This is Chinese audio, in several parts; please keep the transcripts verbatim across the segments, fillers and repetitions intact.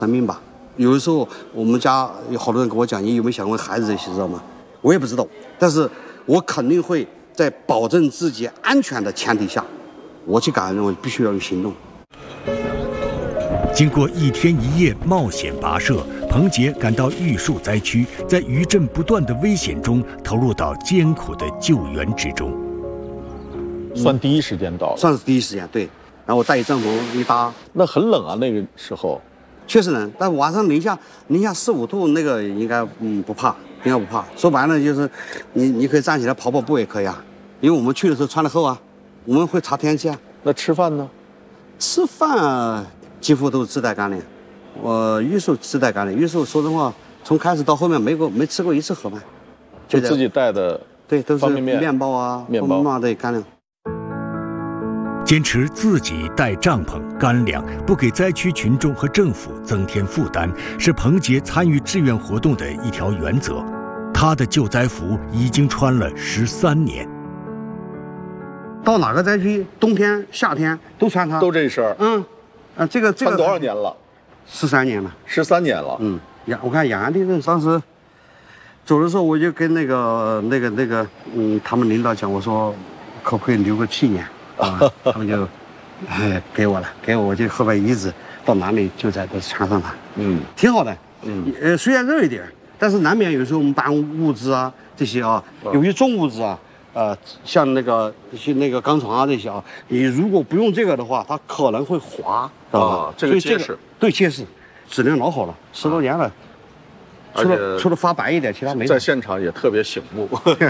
生命吧。有的时候我们家有好多人跟我讲，你有没有想过孩子这些，知道吗？我也不知道，但是我肯定会在保证自己安全的前提下，我去感恩，我必须要有行动。 经过一天一夜冒险跋涉，彭杰赶到玉树灾区，在余震不断的危险中，投入到艰苦的救援之中。 算第一时间到了， 算是第一时间，对。然后我带一帐篷一搭， 那很冷啊，那个时候。 确实冷，但晚上零下零下四五度，那个应该嗯不怕，应该不怕。说白了就是，你你可以站起来跑跑步也可以啊，因为我们去的时候穿的厚啊，我们会查天气啊。 那吃饭呢？ 吃饭几乎都是自带干粮，我玉树自带干粮。玉树说真话，从开始到后面没过没吃过一次盒饭， 就自己带的， 对，都是方便面、 面包啊、 面包啊对干粮。 坚持自己带帐篷、干粮，不给灾区群众和政府增添负担，是彭杰参与志愿活动的一条原则。他的救灾服已经穿了十三年。 到哪个灾区，冬天、夏天都穿它， 都这事儿。 嗯，啊，这个这个穿多少年了？ 十三年了。 十三年了。 嗯，雅，我看雅安地震当时走的时候，我就跟那个那个那个嗯，他们领导讲，我说可不可以留个纪念。啊，他们就，哎，给我了，给我，我就后边一直到哪里就在这穿上它， 嗯， 挺好的， 嗯， 呃，虽然热一点，但是难免有时候我们搬物资啊这些啊，有些重物质啊，呃，像那个一些那个钢床啊这些啊，你如果不用这个的话，它可能会滑，知道吧？ 啊，这个结实， 对，结实，质量老好了，十多年了，除了除了发白一点，其他没。 在现场也特别醒目。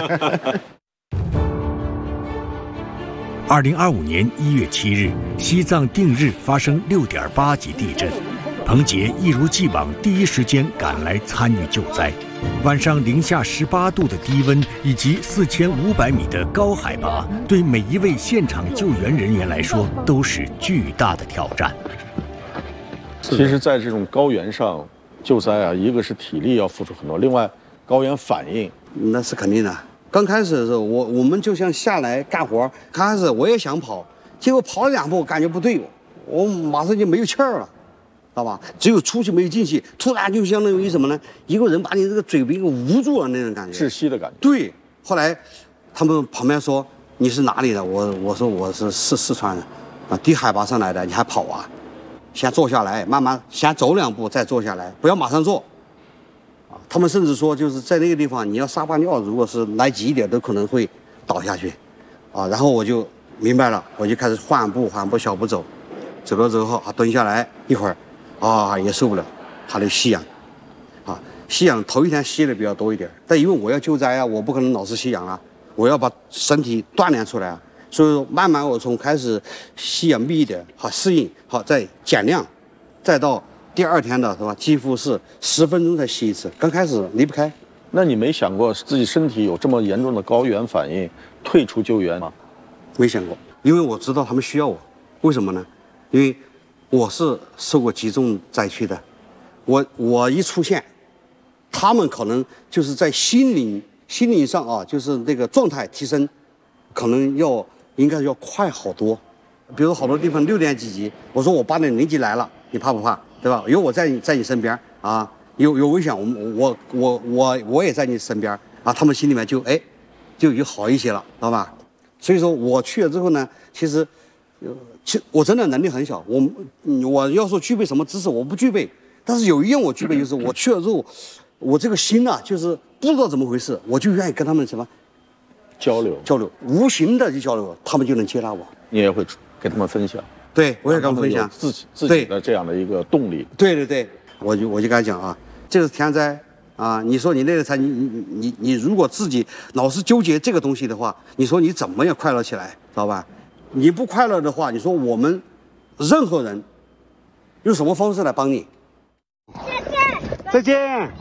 二零二五年一月七日，西藏定日发生六点八级地震，彭杰一如既往第一时间赶来参与救灾。晚上零下十八度的低温以及四千五百米的高海拔，对每一位现场救援人员来说都是巨大的挑战。 其实，在这种高原上救灾啊，一个是体力要付出很多，另外高原反应那是肯定的。刚开始的时候，我我们就像下来干活，刚开始我也想跑，结果跑了两步，我感觉不对，我马上就没有气儿了，知道吧？只有出去没有进去，突然就相当于什么呢？一个人把你这个嘴给捂住了那种感觉， 窒息的感觉。 对，后来他们旁边说你是哪里的？我我说我是四四川的，啊，低海拔上来的，你还跑啊？先坐下来，慢慢先走两步，再坐下来，不要马上坐。他们甚至说，就是在那个地方，你要撒泡尿，如果是来急一点，都可能会倒下去，啊，然后我就明白了，我就开始缓步、缓步、小步走，走了之后啊，蹲下来一会儿，啊，也受不了，还得吸氧，啊，吸氧头一天吸的比较多一点，但因为我要救灾啊，我不可能老是吸氧啊，我要把身体锻炼出来啊，所以说慢慢我从开始吸氧密一点，好适应，好再减量，再到。第二天的是吧？几乎是十分钟才吸一次，刚开始离不开。 那你没想过自己身体有这么严重的高原反应，退出救援吗？ 没想过，因为我知道他们需要我。为什么呢？因为我是受过集中灾区的，我我一出现，他们可能就是在心灵心灵上啊，就是那个状态提升，可能要应该要快好多。比如好多地方六点几级，我说我八点零级来了，你怕不怕？对吧？有我在你在你身边啊，有有危险，我我我我我也在你身边啊，他们心里面就哎，就就好一些了，知道吧？所以说我去了之后呢，其实，呃，其我真的能力很小，我我要说具备什么知识，我不具备，但是有一样我具备，就是我去了之后，我这个心啊，就是不知道怎么回事，我就愿意跟他们什么交流交流，无形的就交流，他们就能接纳我。 你也会跟他们分享。 对，我也跟他们分享自己自己的这样的一个动力。 对对对，我就我就跟他讲啊，这是天灾啊，你说你那个灾，你你你你如果自己老是纠结这个东西的话，你说你怎么也快乐起来，知道吧？你不快乐的话，你说我们任何人用什么方式来帮你？再见，再见。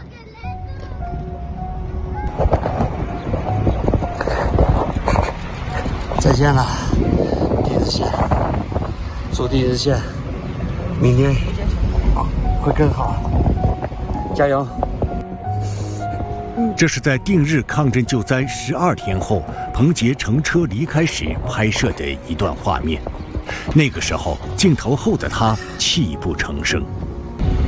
再见了，地质线。祝地质线明天啊会更好，加油！ 这是在定日抗震救灾十二天后，彭杰乘车离开时拍摄的一段画面。那个时候，镜头后的他泣不成声。